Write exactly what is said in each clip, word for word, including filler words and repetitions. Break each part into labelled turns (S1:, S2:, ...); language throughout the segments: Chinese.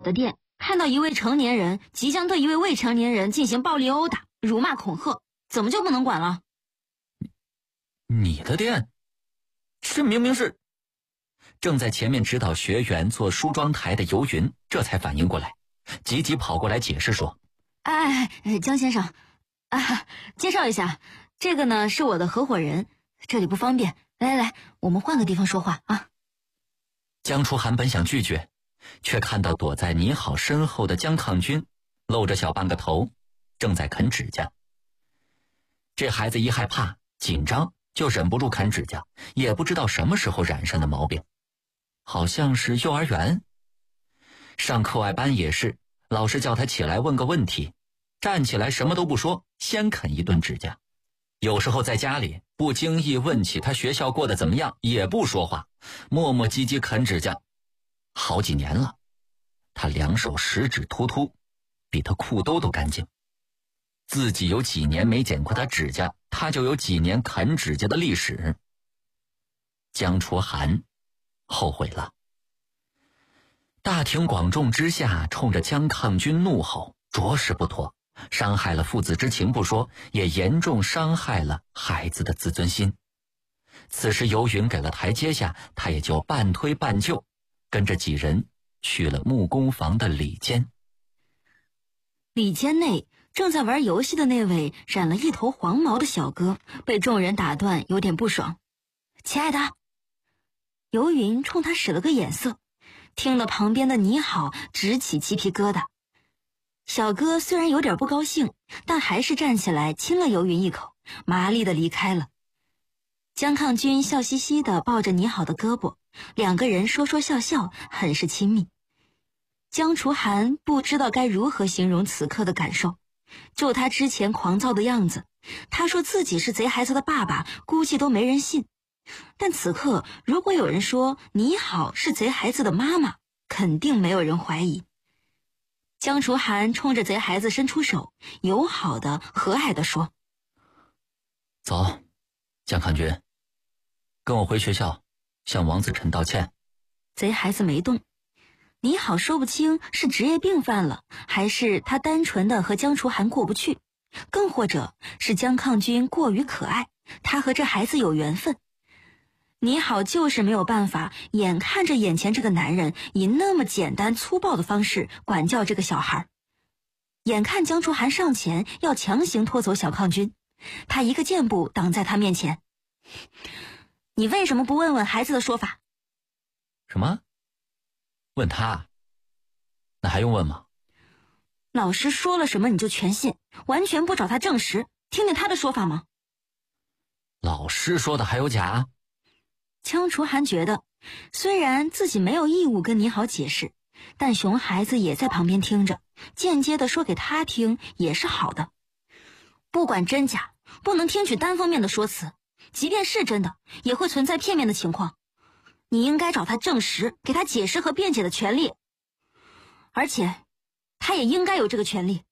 S1: 的店，看到一位成年人即将对一位未成年人进行暴力殴打、辱骂恐吓，怎么就不能管了？
S2: 你的店？这明明是……正在前面指导学员做梳妆台的游云这才反应过来，急急跑过来解释说：
S1: 哎哎，江先生啊，介绍一下，这个呢是我的合伙人，这里不方便，来来来，我们换个地方说话啊。
S2: 江楚涵本想拒绝，却看到躲在倪好身后的江抗军露着小半个头，正在啃指甲。这孩子一害怕紧张就忍不住啃指甲，也不知道什么时候染上的毛病，好像是幼儿园。上课外班也是，老师叫他起来问个问题，站起来什么都不说，先啃一顿指甲。有时候在家里不经意问起他学校过得怎么样，也不说话，磨磨唧唧啃指甲。好几年了，他两手十指突突，比他裤兜都干净。自己有几年没剪过他指甲，他就有几年啃指甲的历史。江楚涵后悔了。大庭广众之下冲着江抗军怒吼，着实不妥，伤害了父子之情不说，也严重伤害了孩子的自尊心。此时游云给了台阶下，他也就半推半就，跟着几人去了木工房的里间。
S1: 里间内正在玩游戏的那位染了一头黄毛的小哥被众人打断，有点不爽。亲爱的，游云冲他使了个眼色，听得旁边的你好直起鸡皮疙瘩。小哥虽然有点不高兴，但还是站起来亲了游云一口，麻利地离开了。江抗军笑嘻嘻地抱着你好的胳膊，两个人说说笑笑，很是亲密。江楚涵不知道该如何形容此刻的感受，就他之前狂躁的样子，他说自己是贼孩子的爸爸，估计都没人信。但此刻如果有人说你好是贼孩子的妈妈，肯定没有人怀疑。江楚涵冲着贼孩子伸出手，友好的和蔼地说：
S2: 走，江抗军，跟我回学校向王子辰道歉。
S1: 贼孩子没动。你好说不清是职业病犯了，还是他单纯的和江楚涵过不去，更或者是江抗军过于可爱，他和这孩子有缘分。你好就是没有办法眼看着眼前这个男人以那么简单粗暴的方式管教这个小孩，眼看江楚涵上前要强行拖走小抗军，他一个箭步挡在他面前。你为什么不问问孩子的说法？
S2: 什么？问他？那还用问吗？
S1: 老师说了什么你就全信，完全不找他证实，听听他的说法吗？
S2: 老师说的还有假？
S1: 江楚涵觉得，虽然自己没有义务跟你好解释，但熊孩子也在旁边听着，间接的说给他听也是好的。不管真假，不能听取单方面的说辞，即便是真的，也会存在片面的情况。你应该找他证实，给他解释和辩解的权利，而且他也应该有这个权利。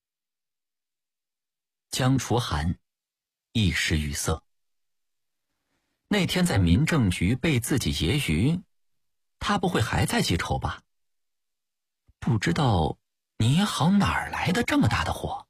S2: 江楚涵一时语塞。那天在民政局被自己揶揄，他不会还在记仇吧？不知道你好哪儿来的这么大的火？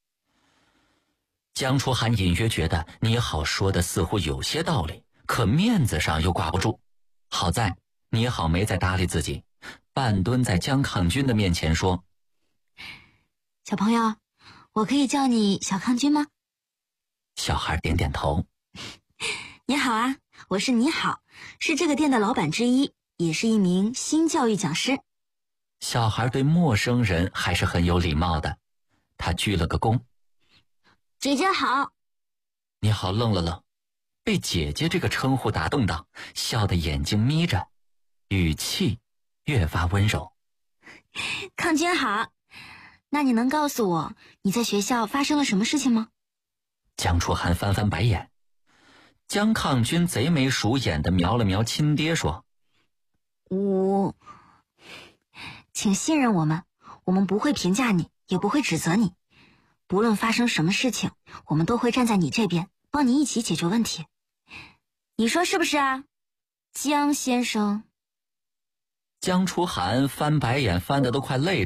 S2: 江楚涵隐约觉得你好说的似乎有些道理，可面子上又挂不住。好在你好没再搭理自己，半蹲在江抗军的面前说：
S1: 小朋友，我可以叫你小抗军吗？
S2: 小孩点点头。
S1: 你好啊，我是你好，是这个店的老板之一，也是一名新教育讲师。
S2: 小孩对陌生人还是很有礼貌的，他鞠了个躬。
S1: 姐姐好。
S2: 你好愣了愣，被姐姐这个称呼打动到，笑得眼睛眯着，语气越发温柔。
S1: 抗军好，那你能告诉我你在学校发生了什么事情吗？
S2: 江楚涵翻翻白眼。江抗军贼眉鼠眼地瞄了瞄亲爹说：
S1: 我请信任我们，我们不会评价你，也不会指责你，不论发生什么事情，我们都会站在你这边，帮你一起解决问题。你说是不是啊，江先生？
S2: 江楚涵翻白眼翻得都快累